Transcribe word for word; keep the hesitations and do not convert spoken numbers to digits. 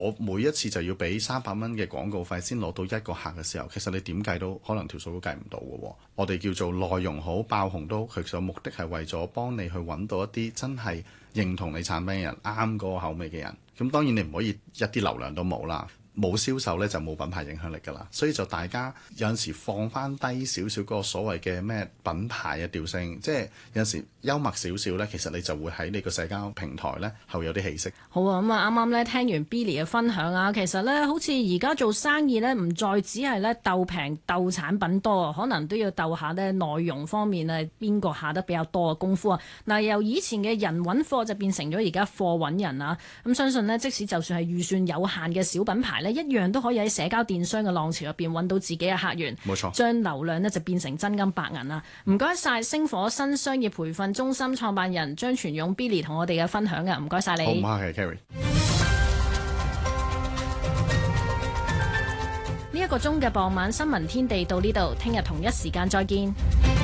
我每一次就要俾三百蚊嘅廣告費先攞到一個客嘅時候，其實你點計都可能條數都計唔到嘅喎。我哋叫做內容好爆紅都好，其實目的係為咗幫你去揾到一啲真係認同你產品嘅人，啱嗰個口味嘅人。咁當然你唔可以一啲流量都冇啦。冇銷售咧就冇品牌影響力㗎啦，所以就大家有陣時放翻低少少嗰個所謂嘅咩品牌嘅調性，即係有陣時幽默少少咧，其實你就會喺你個社交平台咧係會有啲氣息。 好啊，咁啊啱啱咧聽完 Billy 嘅分享啊，其實咧好似而家做生意咧唔再只係咧鬥平鬥產品多，可能都要鬥下咧內容方面啊邊個下得比較多嘅功夫啊。嗱，由以前嘅人揾貨就變成咗而家貨揾人啊。咁相信呢，即使就算係預算有限嘅小品牌，一樣都可以喺社交電商嘅浪潮入邊揾到自己嘅客源， 冇錯，將流量呢就變成真金白銀啦。唔該晒星火新商業培訓中心創辦人張全勇 Billy 同我哋嘅分享嘅，唔該晒你。 好，唔該，係 Carrie。 呢一個鐘嘅傍晚新聞天地到呢度，聽日同一時間再見。